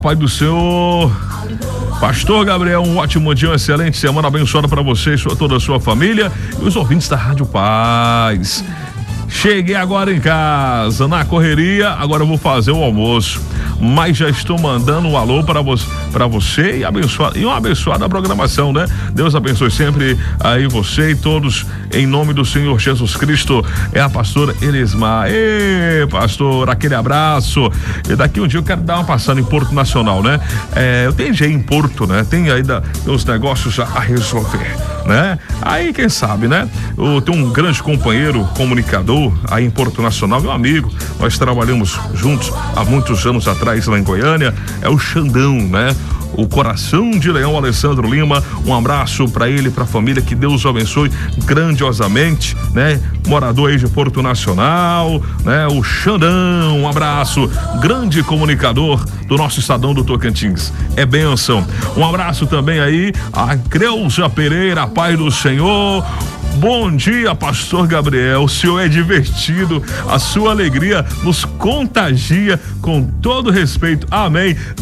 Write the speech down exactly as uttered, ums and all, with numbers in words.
Pai do Senhor, Pastor Gabriel, um ótimo dia, uma excelente semana abençoada para você e sua, toda a sua família e os ouvintes da Rádio Paz. Cheguei agora em casa, na correria, agora eu vou fazer o almoço, mas já estou mandando um alô para você, para você e, abençoar, e uma abençoada programação, né? Deus abençoe sempre aí você e todos, em nome do Senhor Jesus Cristo. É a pastora Elismar. Ê, pastor, aquele abraço. E daqui um dia eu quero dar uma passada em Porto Nacional, né? É, eu tenho jeito em Porto, né? Tem aí da, os negócios a resolver, né? Aí, quem sabe, né? Eu tenho um grande companheiro, comunicador, aí em Porto Nacional, meu amigo, nós trabalhamos juntos há muitos anos atrás lá em Goiânia, é o Xandão, né? O coração de leão, Alessandro Lima, um abraço para ele, para a família, que Deus o abençoe grandiosamente, né? Morador aí de Porto Nacional, né? O Xandão, um abraço, grande comunicador do nosso estadão do Tocantins, é bênção. Um abraço também aí a Creuza Pereira, Pai do Senhor. Bom dia, pastor Gabriel, o senhor é divertido, a sua alegria nos contagia, com todo respeito, amém.